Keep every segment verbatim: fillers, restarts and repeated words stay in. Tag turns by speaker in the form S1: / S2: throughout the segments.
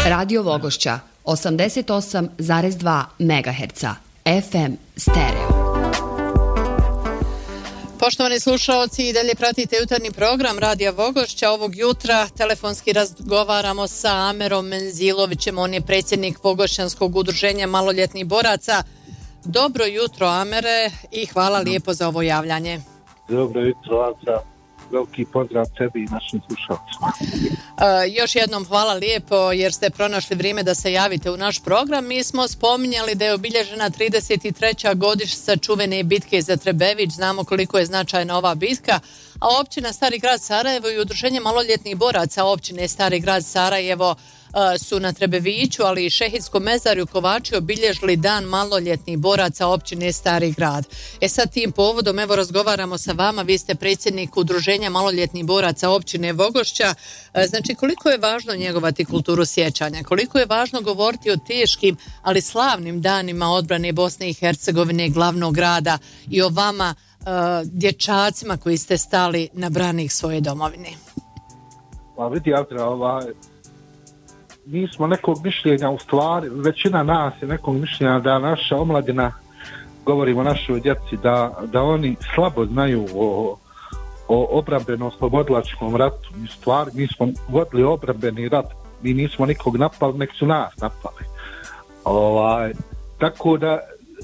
S1: Radio Vogošća osamdeset osam zarez dva megaherca F M stereo.
S2: Poštovani slušalci, i dalje pratite jutarnji program Radija Vogošća. Ovog jutra telefonski razgovaramo sa Amerom Menzilovićem, on je predsjednik Vogošćanskog udruženja maloljetnih boraca. Dobro jutro, Amere, i hvala lijepo za ovo javljanje.
S3: Dobro jutro, Aza. Veliki pozdrav tebi i našim slušalcima.
S2: Uh, još jednom hvala lijepo jer ste pronašli vrijeme da se javite u naš program. Mi smo spominjali da je obilježena trideset treća godišnjica čuvene bitke za Trebević. Znamo koliko je značajna ova bitka, a općina Stari grad Sarajevo i udruženje maloljetnih boraca općine Stari grad Sarajevo su na Trebeviću, ali i Šehidskom mezarju Kovači obilježili dan maloljetnih boraca općine Stari grad. E sad tim povodom evo razgovaramo sa vama, vi ste predsjednik udruženja maloljetnih boraca općine Vogošća. Znači koliko je važno njegovati kulturu sjećanja, koliko je važno govoriti o teškim, ali slavnim danima odbrane Bosne i Hercegovine, glavnog grada, i o vama uh, dječacima koji ste stali na branik svoje domovine.
S3: Pa vidi, Adra, ovaj mi smo nekog mišljenja, u stvari većina nas je nekog mišljenja da naša omladina, govorimo o našoj djeci, da, da oni slabo znaju o, o obrambeno-slobodilačkom ratu. U stvari mi smo vodili obrambeni rat, mi nismo nikog napali, nek su nas napali. Ovaj, tako da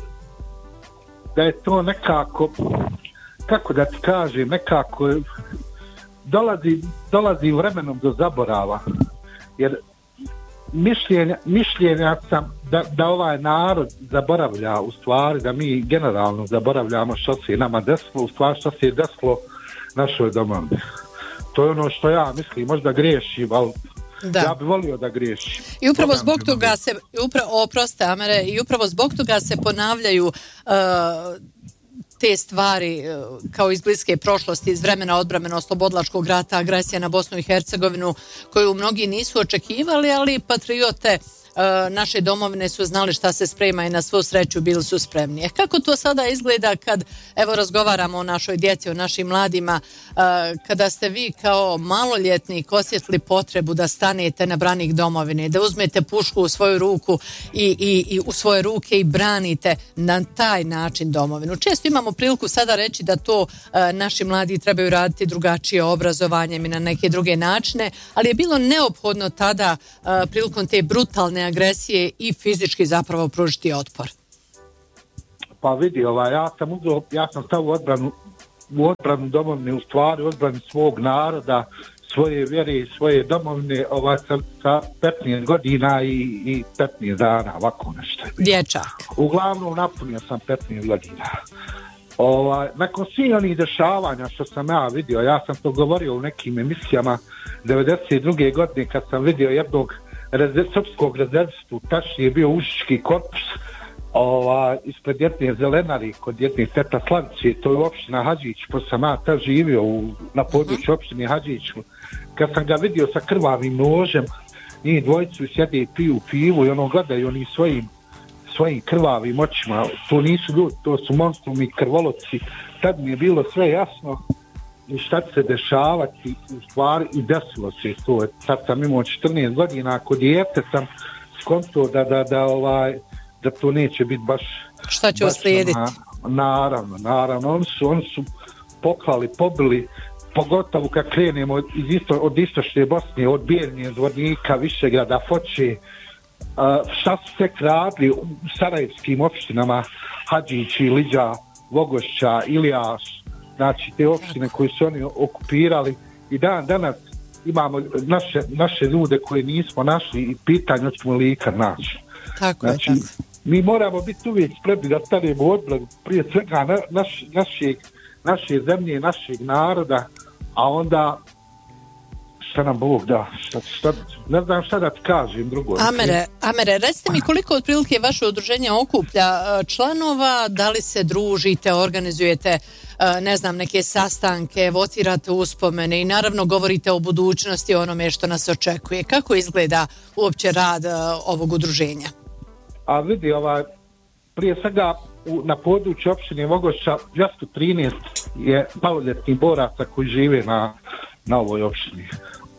S3: da je to nekako, kako da ti kažem, nekako dolazi, dolazi vremenom do zaborava, jer Mišljenja, mišljenja sam da, da ovaj narod zaboravlja, u stvari da mi generalno zaboravljamo što se nama desilo, u stvari što se je desilo našoj domovini. To je ono što ja mislim, možda griješim, ali da. Ja bih volio da griješim.
S2: I upravo zbog toga se, upravo, oproste Amere, i upravo zbog toga se ponavljaju uh, te stvari kao iz bliske prošlosti, iz vremena odbrambeno-oslobodilačkog rata, agresija na Bosnu i Hercegovinu, koju mnogi nisu očekivali, ali patriote naše domovine su znali šta se sprema i na svu sreću bili su spremni. Kako to sada izgleda kad, evo, razgovaramo o našoj djeci, o našim mladima, kada ste vi kao maloljetnik osjetili potrebu da stanete na branik domovine, da uzmete pušku u svoju ruku i, i, i u svoje ruke i branite na taj način domovinu. Često imamo priliku sada reći da to naši mladi trebaju raditi drugačije obrazovanjem i na neke druge načine, ali je bilo neophodno tada prilikom te brutalne agresije i fizički zapravo pružiti otpor.
S3: Pa vidi, ovaj, ja sam uzeo, ja sam stao u odbranu, u odbranu domovine, u stvari u odbranu svog naroda, svoje vjere i svoje domovine, ovaj, sa, sa petnaest godina i, i petnaest dana, ovako nešto.
S2: Dječak.
S3: Uglavnom napunio sam petnaest godina. Ovaj, nakon svih onih dešavanja što sam ja vidio, ja sam to govorio u nekim emisijama devedeset druge godine kad sam vidio jednog Rezerv, srpskog rezervistu, tačnije je bio Užički korpus, ova, ispred jedne zelenari kod jedne teta Slavice, to je opština Hadžić, pošto sam ja ta živio u, na području opštine Hadžić. Kad sam ga vidio sa krvavim nožem, njih dvojicu sjede i piju pivu i ono gledaju oni svojim, svojim krvavim očima, to nisu ljudi, to su monstrumi krvoloci, tad mi je bilo sve jasno i šta će se dešavati, u stvari i desilo se to. Sad sam imao četrnaest godina, kod dijete sam skonto da, da, da, ovaj, da to neće biti baš...
S2: Šta će uslijediti?
S3: Na, naravno, naravno. Oni su, oni su poklali, pobili, pogotovo kad krenemo iz isto, od istočne Bosne, od Bijeljnje, Zvornika, Višegrada, Foče, uh, šta su se radili u sarajevskim opštinama, Hadžići, Liđa, Vogošća, Ilijaš, znači te opštine koje su oni okupirali, i dan danas imamo naše, naše ljude koje nismo našli i pitanje hoćemo li ikad naći.
S2: Tako
S3: znači,
S2: je, tako.
S3: Mi moramo biti uvijek spremni da stanemo u odbranu prije svega na, naš, naše, naše zemlje, našeg naroda, a onda šta nam Bog da, šta, šta, ne znam šta da ti kažem drugo.
S2: Amere, Amere, recite mi koliko otprilike vaše udruženje okuplja članova, da li se družite, organizujete, ne znam, neke sastanke, evocirate uspomene i naravno govorite o budućnosti, onome što nas očekuje. Kako izgleda uopće rad ovog udruženja?
S3: A vidi, ovaj, prije svega u, na području opštine Vogošća dvjesto trinaest je maloljetnih boraca koji žive na, na ovoj opštini.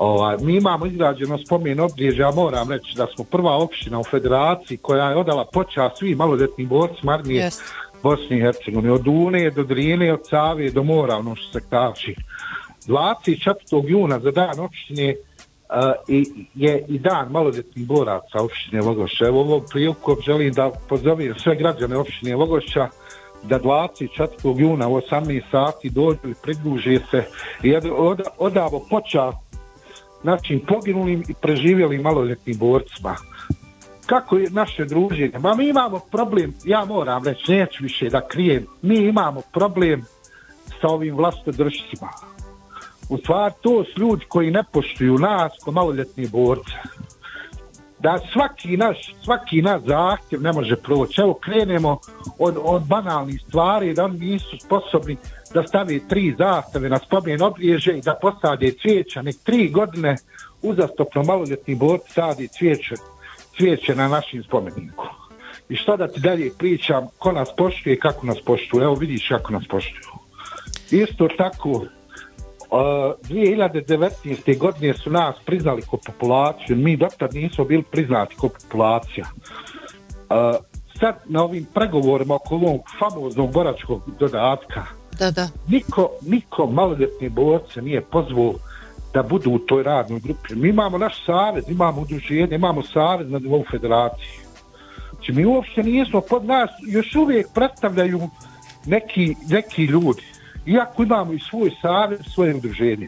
S3: Ovaj, mi imamo izgrađeno spomen obilježja, moram reći da smo prva opština u federaciji koja je odala počast svim maloljetnim borcima armije yes. Bosne i Hercegovine, od Une do Drine, od Save do Mora, ono što se kaže. dvadeset četvrtog juna za dan opštine uh, i, je i dan maloljetnih boraca opštine Vogošća. Evo ovom prilikom želim da pozovem sve građane opštine Vogošća da dvadeset četvrtog juna u osamnaest sati dođu i pridruže se i od, odavo počast našim poginulim i preživjelim maloljetnim borcima. Kako je naše druženje? Ma mi imamo problem, ja moram reći, neću više da krijem, mi imamo problem sa ovim vlastodržcima. U stvari to su ljudi koji ne poštuju nas ko maloljetni borce. Da svaki naš, svaki naš zahtjev ne može proći. Evo krenemo od, od banalnih stvari, da oni nisu sposobni da stave tri zastave na spomen obilježje i da posade cvijeća. Nek tri godine uzastopno maloljetni borci sadi cvijeće, cvijeće na našim spomeniku. I šta da ti dalje pričam, ko nas poštuje i kako nas poštuju. Evo vidiš kako nas poštuju. Isto tako, Uh, dvije hiljade devetnaeste. godine su nas priznali kao populaciju, mi dotad nismo bili priznati kao populacija. Uh, sad na ovim pregovorima oko ovog famoznog boračkog dodatka,
S2: da, da. Niko,
S3: niko maloljetne borce nije pozvao da budu u toj radnoj grupi. Mi imamo naš savez, imamo udruženje, imamo savez na nivou federacije. Znači mi uopšte nismo, pod nas još uvijek predstavljaju neki, neki ljudi. Iako imamo i svoj savez, svoje udruženje.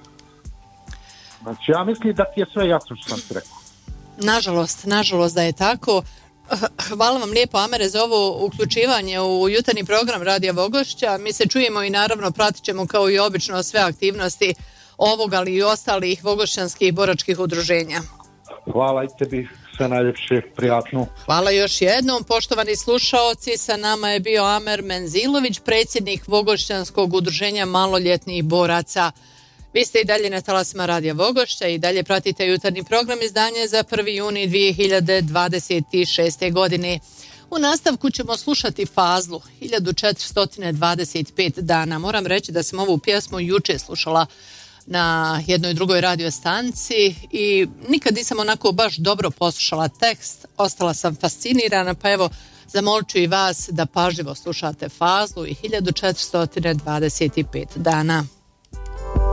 S3: Znači, ja mislim da ti je sve jasno što sam ti rekao.
S2: Nažalost, nažalost da je tako. Hvala vam lijepo, Amere, za ovo uključivanje u jutarnji program Radija Vogošća. Mi se čujemo i naravno pratit ćemo kao i obično sve aktivnosti ovog, ali i ostalih vogošćanskih boračkih udruženja.
S3: Hvala i tebi. Sve najljepše, prijatno.
S2: Hvala još jednom, poštovani slušaoci, sa nama je bio Amer Menzilović, predsjednik Vogošćanskog udruženja maloljetnih boraca. Vi ste i dalje na talasima Radija Vogošća i dalje pratite jutarnji program izdanje za prvi juni dvije hiljade dvadeset šeste. godine. U nastavku ćemo slušati Fazlu, hiljadu četiristo dvadeset pet dana. Moram reći da sam ovu pjesmu juče slušala na jednoj drugoj radio stanci i nikad nisam onako baš dobro poslušala tekst, ostala sam fascinirana, pa evo zamolit ću i vas da pažljivo slušate Fazlu i hiljadu četiristo dvadeset pet dana.